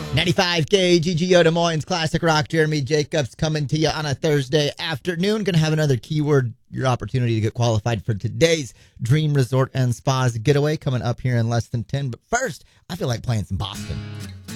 95 KGGO Des Moines Classic Rock. Jeremy Jacobs coming to you on a Thursday afternoon. Going to have another keyword, your opportunity to get qualified for today's Dream Resort and Spas getaway coming up here in less than 10. But first, I feel like playing some Boston.